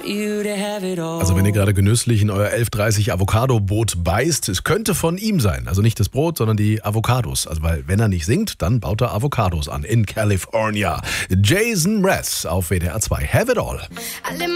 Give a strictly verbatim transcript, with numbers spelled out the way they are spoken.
Also wenn ihr gerade genüsslich in euer elf dreißig Avocado-Brot beißt, es könnte von ihm sein. Also nicht das Brot, sondern die Avocados. Also weil wenn er nicht singt, dann baut er Avocados an in California. Jason Mraz auf W D R zwei. Have it all.